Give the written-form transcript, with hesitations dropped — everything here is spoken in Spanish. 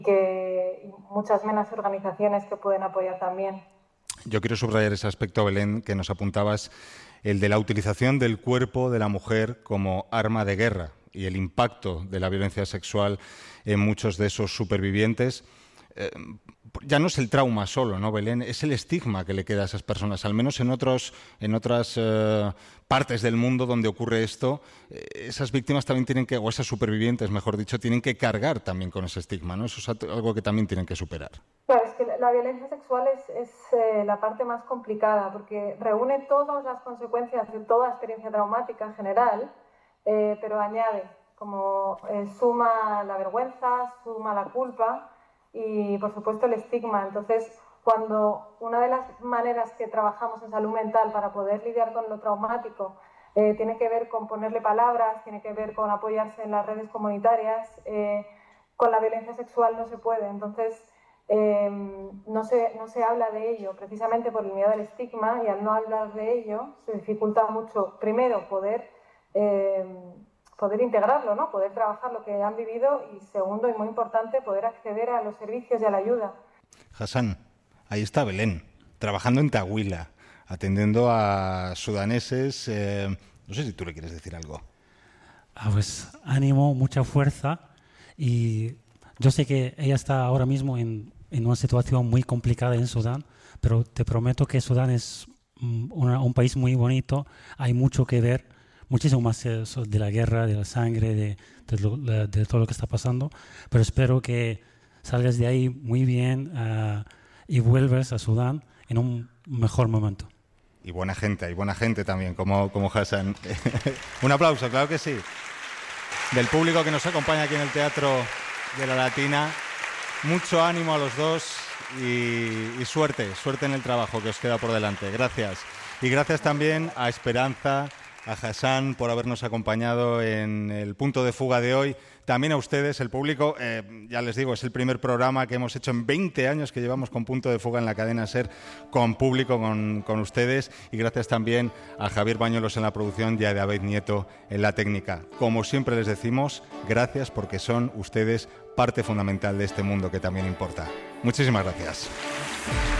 que muchas menos organizaciones que pueden apoyar también. Yo quiero subrayar ese aspecto, Belén, que nos apuntabas, el de la utilización del cuerpo de la mujer como arma de guerra y el impacto de la violencia sexual en muchos de esos supervivientes. Ya no es el trauma solo, ¿no, Belén? Es el estigma que le queda a esas personas. Al menos en otras partes del mundo donde ocurre esto, esas víctimas también tienen que, o esas supervivientes, mejor dicho, tienen que cargar también con ese estigma, ¿no? Eso es algo que también tienen que superar. Claro, es que la violencia sexual es la parte más complicada porque reúne todas las consecuencias de toda experiencia traumática en general, pero añade, como suma la vergüenza, suma la culpa y, por supuesto, el estigma. Entonces, cuando una de las maneras que trabajamos en salud mental para poder lidiar con lo traumático tiene que ver con ponerle palabras, tiene que ver con apoyarse en las redes comunitarias, con la violencia sexual no se puede. Entonces, no se habla de ello precisamente por el miedo al estigma, y al no hablar de ello se dificulta mucho, primero, poder integrarlo, ¿no? Poder trabajar lo que han vivido, y segundo, y muy importante, poder acceder a los servicios y a la ayuda. Hassan, ahí está Belén, trabajando en Tahuila, atendiendo a sudaneses. No sé si tú le quieres decir algo. Pues ánimo, mucha fuerza, y yo sé que ella está ahora mismo en una situación muy complicada en Sudán, pero te prometo que Sudán es un país muy bonito, hay mucho que ver, muchísimo más de la guerra, de la sangre, de todo lo que está pasando, pero espero que salgas de ahí muy bien y vuelvas a Sudán en un mejor momento. Y buena gente también, como Hassan. Un aplauso, claro que sí, del público que nos acompaña aquí en el Teatro de la Latina. Mucho ánimo a los dos y suerte en el trabajo que os queda por delante. Gracias. Y gracias también a Esperanza, a Hassan, por habernos acompañado en el punto de fuga de hoy. También a ustedes, el público. Ya les digo, es el primer programa que hemos hecho en 20 años que llevamos con Punto de Fuga en la cadena SER, con público, con ustedes. Y gracias también a Javier Bañuelos en la producción y a David Nieto en la técnica. Como siempre les decimos, gracias, porque son ustedes parte fundamental de este mundo que también importa. Muchísimas gracias.